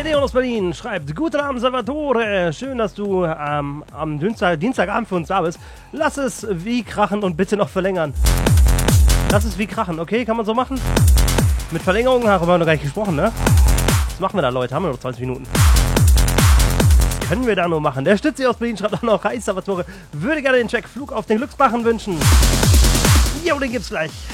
Der Leon aus Berlin schreibt: Guten Abend, Salvatore. Schön, dass du am Dienstagabend für uns da bist. Lass es wie krachen und bitte noch verlängern. Lass es wie krachen, okay? Kann man so machen? Mit Verlängerung haben wir noch gar nicht gesprochen, ne? Was machen wir da, Leute? Haben wir noch 20 Minuten. Was können wir da nur machen? Der Stützi aus Berlin schreibt auch noch: Hi, Salvatore. Würde gerne den Track Flug auf den Glücksbachen wünschen. Jo, den gibt's gleich.